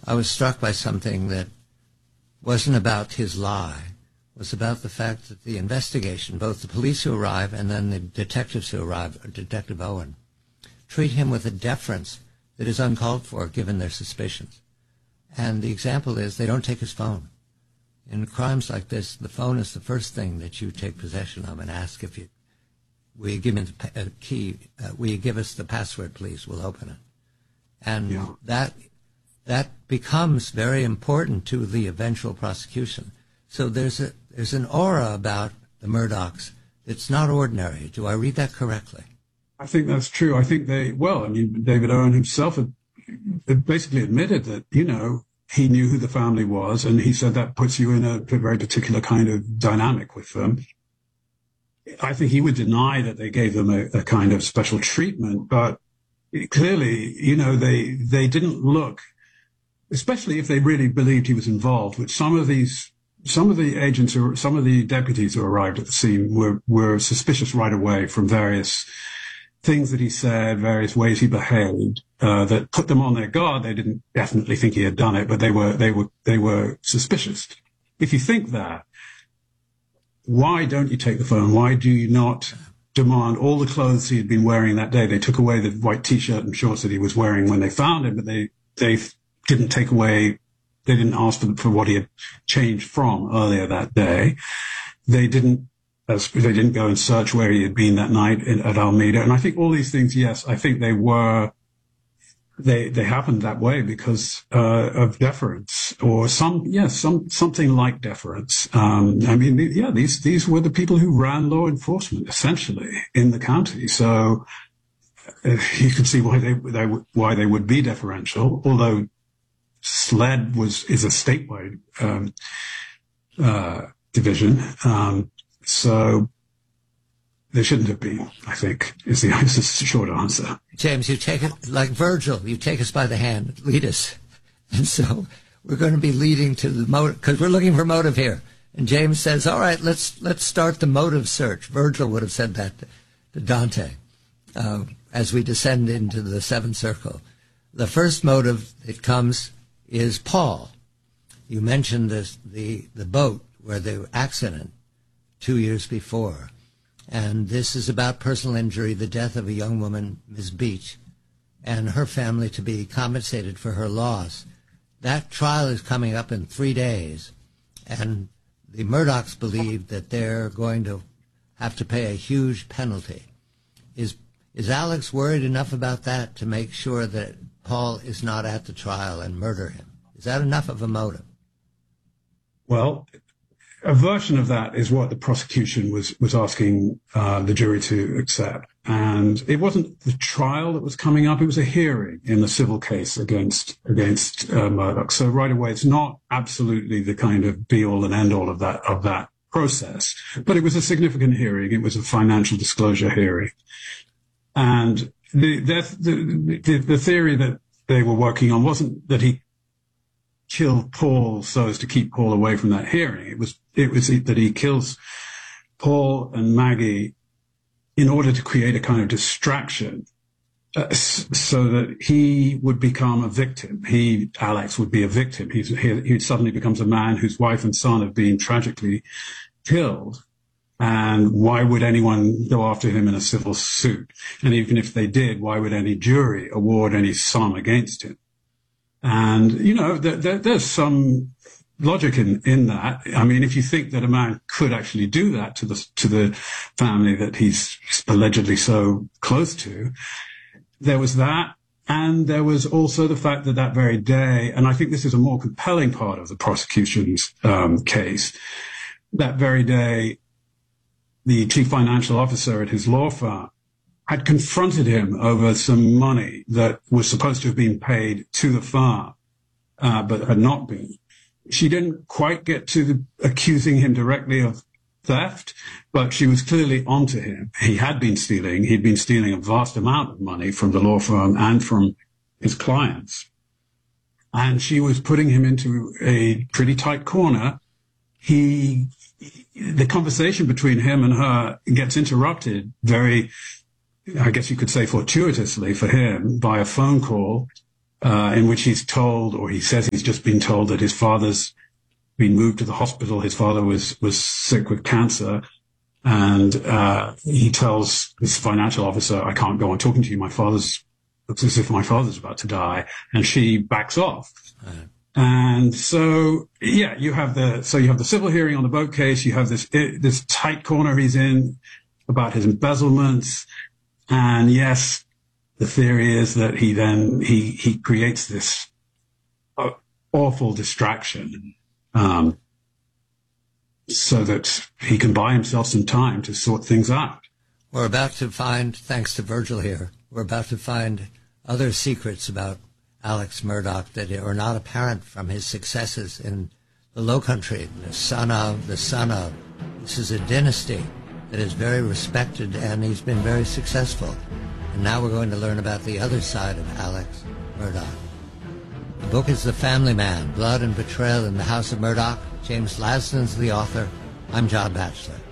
I was struck by something that wasn't about his lie, was about the fact that the investigation, both the police who arrive and then the detectives who arrive, Detective Owen, treat him with a deference that is uncalled for given their suspicions. And the example is they don't take his phone. In crimes like this, the phone is the first thing that you take possession of and ask if will you give me the key, will you give us the password, please, we'll open it. And that becomes very important to the eventual prosecution. So there's an aura about the Murdochs that's not ordinary. Do I read that correctly? I think that's true. I think David Owen himself had basically admitted that, he knew who the family was, and he said that puts you in a very particular kind of dynamic with them. I think he would deny that they gave them a kind of special treatment, but clearly, they didn't look, especially if they really believed he was involved, which some of the agents or some of the deputies who arrived at the scene were suspicious right away from various things that he said, various ways he behaved, that put them on their guard. They didn't definitely think he had done it, but they were suspicious. If you think that, why don't you take the phone? Why do you not demand all the clothes he had been wearing that day? They took away the white T-shirt and shorts that he was wearing when they found him, but they didn't take away, they didn't ask for what he had changed from earlier that day. They didn't go and search where he had been that night at Almeida. And I think all these things, yes, I think they happened that way because of deference or something like deference. These were the people who ran law enforcement essentially in the county. So you can see why they would be deferential, although SLED is a statewide division. So they shouldn't have been, I think, is the short answer. James, you take it like Virgil. You take us by the hand, lead us. And so we're going to be leading to the motive, because we're looking for motive here. And James says, all right, let's start the motive search. Virgil would have said that to Dante as we descend into the seventh circle. The first motive that comes is Paul. You mentioned the boat where the accident 2 years before. And this is about personal injury, the death of a young woman, Ms. Beach, and her family to be compensated for her loss. That trial is coming up in 3 days, and the Murdochs believe that they're going to have to pay a huge penalty. Is Alex worried enough about that to make sure that Paul is not at the trial and murder him? Is that enough of a motive? Well, a version of that is what the prosecution was asking the jury to accept. And it wasn't the trial that was coming up. It was a hearing in the civil case against Murdoch. So right away, it's not absolutely the kind of be-all and end-all of that process. But it was a significant hearing. It was a financial disclosure hearing. And the theory that they were working on wasn't that he killed Paul so as to keep Paul away from that hearing. It was that he kills Paul and Maggie in order to create a kind of distraction so that he would become a victim. Alex would be a victim. He suddenly becomes a man whose wife and son have been tragically killed. And why would anyone go after him in a civil suit? And even if they did, why would any jury award any sum against him? And, there's some logic in that. I mean, if you think that a man could actually do that to the family that he's allegedly so close to, there was that. And there was also the fact that very day, and I think this is a more compelling part of the prosecution's case, that very day, the chief financial officer at his law firm had confronted him over some money that was supposed to have been paid to the firm, but had not been. She didn't quite get to accusing him directly of theft, but she was clearly onto him. He had been stealing. He'd been stealing a vast amount of money from the law firm and from his clients. And she was putting him into a pretty tight corner. The conversation between him and her gets interrupted very, I guess you could say fortuitously for him, by a phone call in which he's told, or he says he's just been told, that his father's been moved to the hospital. His father was sick with cancer. And he tells this financial officer, I can't go on talking to you. Looks as if my father's about to die. And she backs off. Right. And so, yeah, you have the civil hearing on the boat case. You have this tight corner he's in about his embezzlements. And yes, the theory is that he creates this awful distraction, so that he can buy himself some time to sort things out. We're about to find, thanks to Virgil here, we're about to find other secrets about Alex Murdaugh that are not apparent from his successes in the Low Country, the son of. This is a dynasty that is very respected, and he's been very successful. And now we're going to learn about the other side of Alex Murdaugh. The book is The Family Man, Blood and Betrayal in the House of Murdaugh. James Lasden's the author. I'm John Batchelor.